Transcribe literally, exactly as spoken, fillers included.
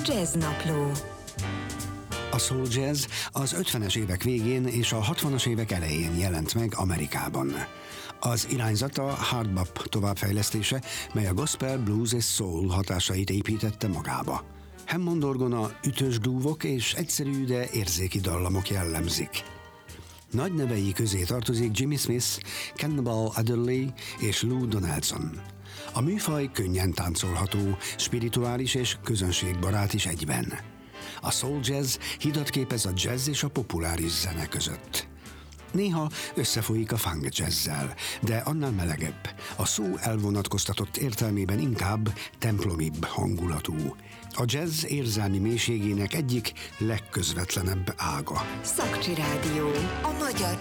Jazz Napló. A soul jazz az ötvenes évek végén és a hatvanas évek elején jelent meg Amerikában. Az irányzata a hard bop továbbfejlesztése, mely a gospel, blues és soul hatásait építette magába. Hammond orgona, ütős grúvok és egyszerű, de érzéki dallamok jellemzik. Nagy nevei közé tartozik Jimmy Smith, Cannonball Adderley és Lou Donaldson. A műfaj könnyen táncolható, spirituális és közönségbarát is egyben. A soul jazz hidat képez a jazz és a populáris zene között. Néha összefolyik a funk jazzzel, de annál melegebb, a szó elvonatkoztatott értelmében inkább templomibb hangulatú. A jazz érzelmi mélységének egyik legközvetlenebb ága. Szakcsi Rádió. A magyar